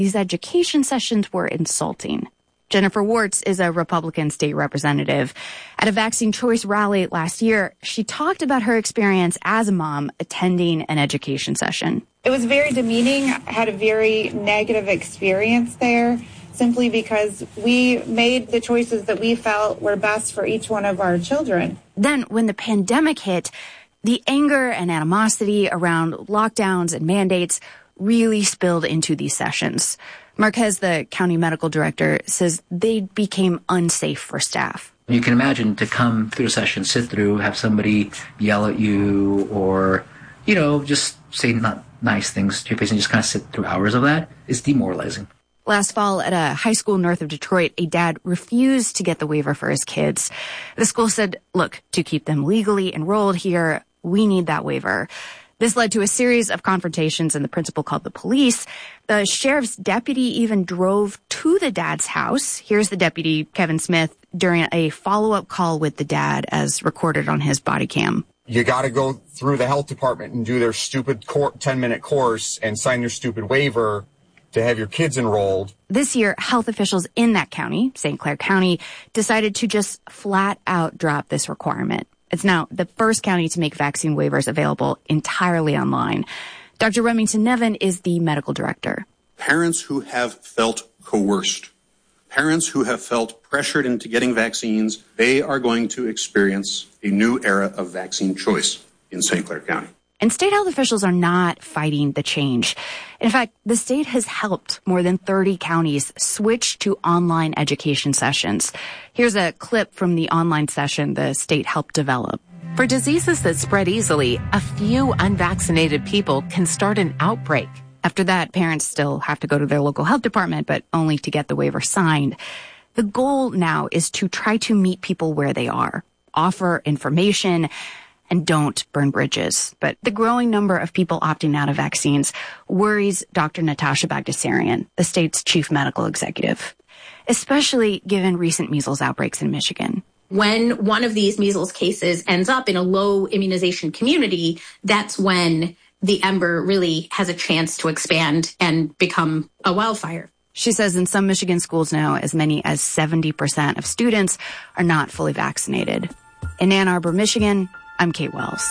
These education sessions were insulting. Jennifer Wartz is a Republican state representative. At a vaccine choice rally last year, she talked about her experience as a mom attending an education session. It was very demeaning. I had a very negative experience there simply because we made the choices that we felt were best for each one of our children. Then when the pandemic hit, the anger and animosity around lockdowns and mandates really spilled into these sessions. Marquez, the county medical director, says they became unsafe for staff. You can imagine to come through a session, sit through, have somebody yell at you or, just say not nice things to your face and just kind of sit through hours of that is demoralizing. Last fall at a high school north of Detroit, a dad refused to get the waiver for his kids. The school said, look, to keep them legally enrolled here, we need that waiver. This led to a series of confrontations, and the principal called the police. The sheriff's deputy even drove to the dad's house. Here's the deputy, Kevin Smith, during a follow-up call with the dad as recorded on his body cam. You got to go through the health department and do their stupid 10-minute course and sign their stupid waiver to have your kids enrolled. This year, health officials in that county, St. Clair County, decided to just flat out drop this requirement. It's now the first county to make vaccine waivers available entirely online. Dr. Remington Nevin is the medical director. Parents who have felt coerced, parents who have felt pressured into getting vaccines, they are going to experience a new era of vaccine choice in St. Clair County. And state health officials are not fighting the change. In fact, the state has helped more than 30 counties switch to online education sessions. Here's a clip from the online session the state helped develop. For diseases that spread easily, a few unvaccinated people can start an outbreak. After that, parents still have to go to their local health department, but only to get the waiver signed. The goal now is to try to meet people where they are, offer information, and don't burn bridges. But the growing number of people opting out of vaccines worries Dr. Natasha Bagdasarian, the state's chief medical executive, especially given recent measles outbreaks in Michigan. When one of these measles cases ends up in a low immunization community, that's when the ember really has a chance to expand and become a wildfire. She says in some Michigan schools now, as many as 70% of students are not fully vaccinated. In Ann Arbor, Michigan, I'm Kate Wells.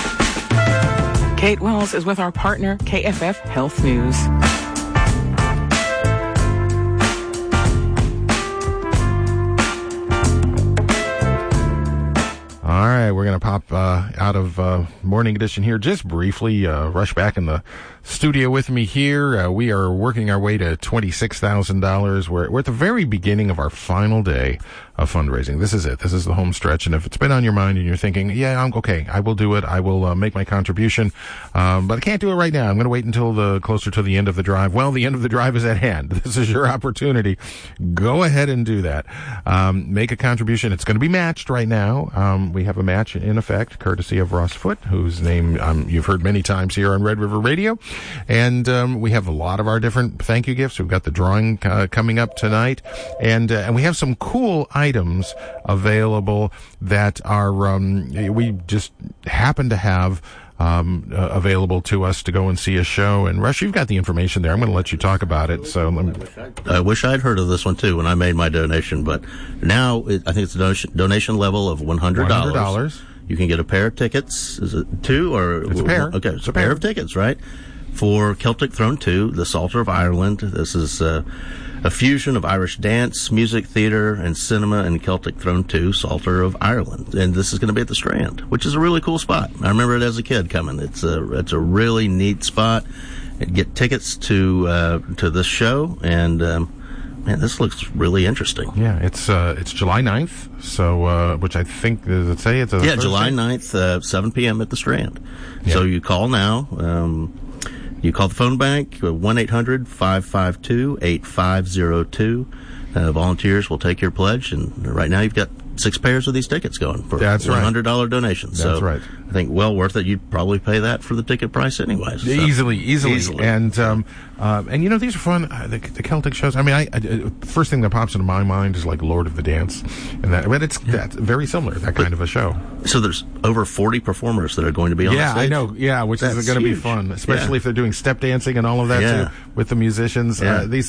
Kate Wells is with our partner, KFF Health News. All right, we're going to pop out of Morning Edition here just briefly. Rush back in the studio with me here. We are working our way to $26,000. We're at the very beginning of our final day of fundraising. This is it. This is the home stretch. And if it's been on your mind and you're thinking, yeah, I'm okay, I will do it. I will make my contribution. But I can't do it right now. I'm going to wait until closer to the end of the drive. Well, the end of the drive is at hand. This is your opportunity. Go ahead and do that. Make a contribution. It's going to be matched right now. We have a match in effect, courtesy of Ross Foote, whose name you've heard many times here on Red River Radio. And we have a lot of our different thank you gifts. We've got the drawing coming up tonight. And we have some cool items available that are we just happen to have available to us to go and see a show. And Rush, you've got the information there. I'm going to let you talk about it. So I wish I'd heard of this one too when I made my donation, but now I think it's a donation level of $100. You can get a pair of tickets. Is it two or? It's a pair. Okay, it's a pair of tickets, right? For Celtic Throne 2, The Psalter of Ireland. This is a fusion of Irish dance, music, theater, and cinema in Celtic Throne 2, Psalter of Ireland. And this is going to be at the Strand, which is a really cool spot. I remember it as a kid coming. It's a really neat spot. Get tickets to this show, and man, this looks really interesting. Yeah, it's July 9th, so which I think, does it say it's a Thursday? July 9th, 7 p.m. at the Strand. Yeah. So you call now. You call the phone bank, 1-800-552-8502. Volunteers will take your pledge, and right now you've got 6 pairs of these tickets going for $100 donations. That's right. I think well worth it. You'd probably pay that for the ticket price anyways. So. Easily. And you know, these are fun. The Celtic shows. I mean, first thing that pops into my mind is like Lord of the Dance, and that's very similar. That kind of a show. So there's over 40 performers that are going to be on the stage. Yeah, I know. Yeah, which is going to be fun, especially if they're doing step dancing and all of that too with the musicians. Yeah. These